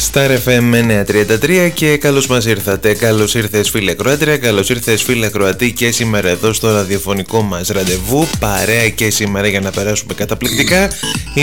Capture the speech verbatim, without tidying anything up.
Star εφ εμ εννιακόσια τριάντα τρία και καλώς μας ήρθατε. Καλώς ήρθες φίλε Κροάτρια, καλώς ήρθες φίλε Κροατή και σήμερα εδώ στο ραδιοφωνικό μας ραντεβού. Παρέα και σήμερα για να περάσουμε καταπληκτικά.